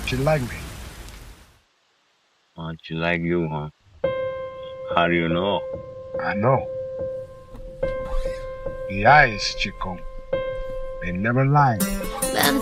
you like me? Don't you like you, huh? How do you know? I know. The eyes, chico. They never lie.